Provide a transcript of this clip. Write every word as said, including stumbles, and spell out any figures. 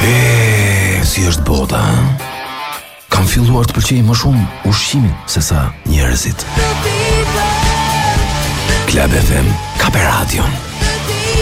E, si është bota, ha? Kam filluar të pëlqej më shumë ushqimin se sa njerëzit. Club F M, Kape Radion.